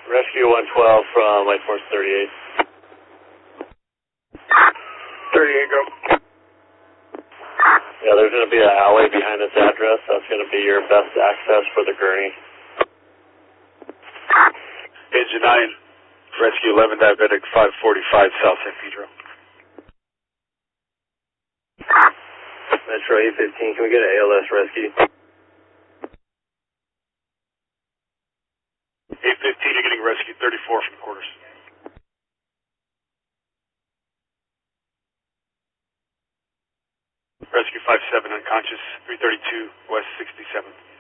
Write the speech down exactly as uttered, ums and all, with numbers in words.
Rescue one twelve from Light Force thirty-eight. thirty-eight, go. Yeah, there's going to be an alley behind this address. That's going to be your best access for the gurney. Engine nine, Rescue eleven, Diabetic five forty-five, South San Pedro. Metro eight fifteen, can we get an A L S rescue? eight fifteen, you're getting rescue thirty-four from the quarters. Rescue five seven, unconscious, three thirty-two, West sixty-seventh.